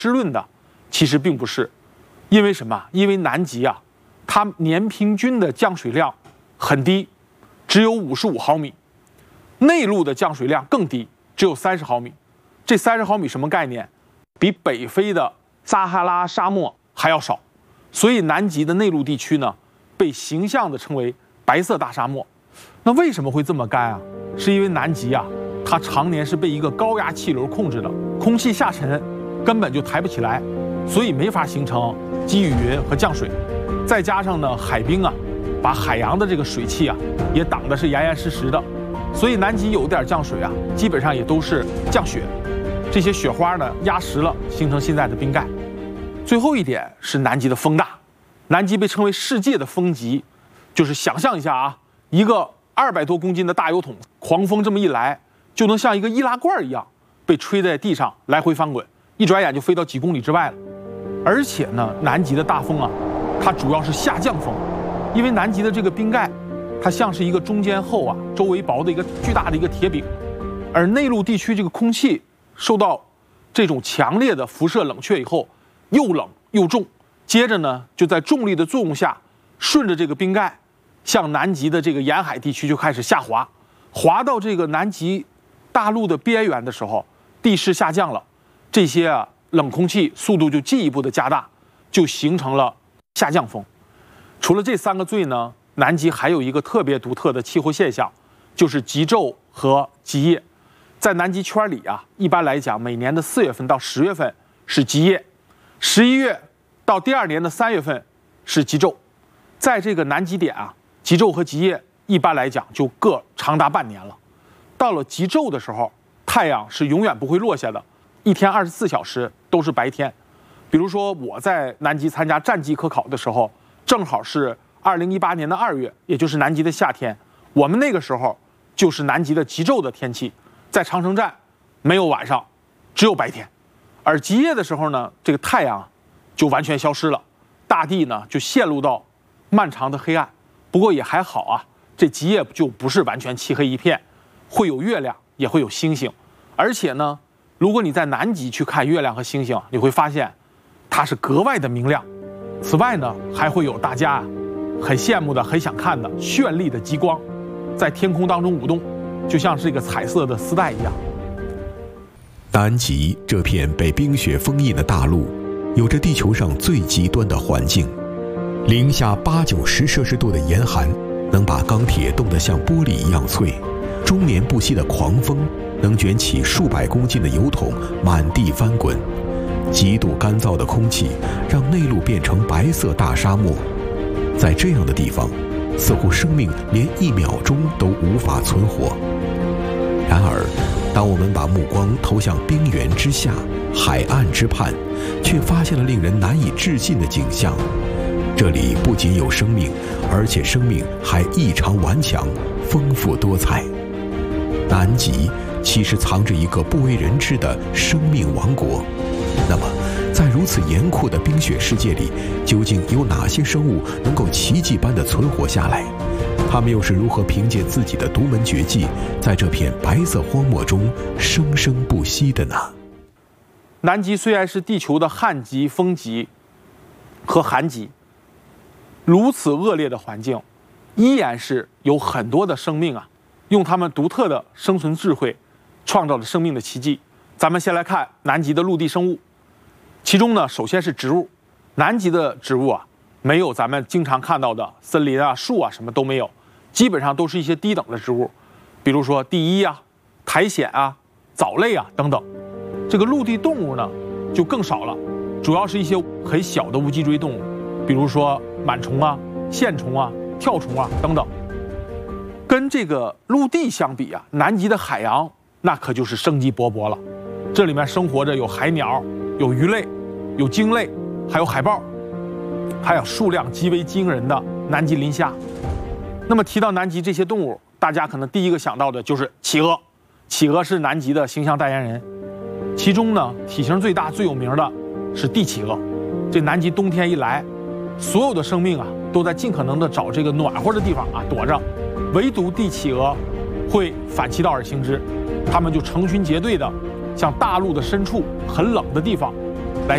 湿润的，其实并不是。因为什么？因为南极啊，它年平均的降水量很低，只有55毫米。内陆的降水量更低，只有30毫米。这30毫米什么概念？比北非的撒哈拉沙漠还要少。所以南极的内陆地区呢，被形象地称为白色大沙漠。那为什么会这么干啊？是因为南极啊，它常年是被一个高压气流控制的，空气下沉根本就抬不起来，所以没法形成积雨云和降水。再加上呢，海冰啊，把海洋的这个水汽啊也挡得是严严实实的，所以南极有点降水啊，基本上也都是降雪。这些雪花呢压实了，形成现在的冰盖。最后一点是南极的风大，南极被称为世界的风极，就是想象一下啊，一个200多公斤的大油桶，狂风这么一来，就能像一个易拉罐一样被吹在地上来回翻滚，一转眼就飞到几公里之外了。而且呢，南极的大风啊，它主要是下降风，因为南极的这个冰盖，它像是一个中间厚啊、周围薄的一个巨大的一个铁饼，而内陆地区这个空气受到这种强烈的辐射冷却以后，又冷又重，接着呢，就在重力的作用下，顺着这个冰盖，向南极的这个沿海地区就开始下滑，滑到这个南极大陆的边缘的时候，地势下降了，这些冷空气速度就进一步的加大，就形成了下降风。除了这3个最呢，南极还有一个特别独特的气候现象，就是极昼和极夜。在南极圈里啊，一般来讲，每年的4月份到10月份是极夜，11月到第2年的3月份是极昼。在这个南极点啊，极昼和极夜一般来讲就各长达半年了。到了极昼的时候，太阳是永远不会落下的，一天24小时都是白天。比如说我在南极参加战绩科考的时候，正好是2018年的2月，也就是南极的夏天，我们那个时候就是南极的极昼的天气，在长城站没有晚上，只有白天。而极夜的时候呢，这个太阳就完全消失了，大地呢就陷入到漫长的黑暗。不过也还好啊，这极夜就不是完全漆黑一片，会有月亮，也会有星星。而且呢，如果你在南极去看月亮和星星，你会发现它是格外的明亮。此外呢，还会有大家很羡慕的、很想看的绚丽的极光，在天空当中舞动，就像是一个彩色的丝带一样。 南极这片被冰雪封印的大陆，有着地球上最极端的环境，零下80-90摄氏度的严寒，能把钢铁冻得像玻璃一样脆；终年不息的狂风，能卷起数百公斤的油桶满地翻滚；极度干燥的空气，让内陆变成白色大沙漠。在这样的地方，似乎生命连1秒钟都无法存活。然而，当我们把目光投向冰原之下、海岸之畔，却发现了令人难以置信的景象。这里不仅有生命，而且生命还异常顽强、丰富多彩。南极其实藏着一个不为人知的生命王国。那么，在如此严酷的冰雪世界里，究竟有哪些生物能够奇迹般地存活下来？它们又是如何凭借自己的独门绝技，在这片白色荒漠中生生不息的呢？ 南极虽然是地球的旱极、风极和寒极，如此恶劣的环境，依然是有很多的生命啊，用他们独特的生存智慧，创造了生命的奇迹。咱们先来看南极的陆地生物，其中呢，首先是植物。南极的植物啊，没有咱们经常看到的森林啊、树啊，什么都没有，基本上都是一些低等的植物，比如说地衣啊、苔藓啊、藻类啊等等。这个陆地动物呢，就更少了，主要是一些很小的无脊椎动物，比如说螨虫啊、线虫啊、跳虫啊等等。跟这个陆地相比啊，南极的海洋那可就是生机勃勃了。这里面生活着有海鸟、有鱼类、有鲸类，还有海豹，还有数量极为惊人的南极磷虾。那么提到南极这些动物，大家可能第一个想到的就是企鹅。企鹅是南极的形象代言人，其中呢，体型最大、最有名的是帝企鹅。这南极冬天一来，所有的生命啊都在尽可能的找这个暖和的地方啊躲着，唯独帝企鹅会反其道而行之，它们就成群结队的向大陆的深处很冷的地方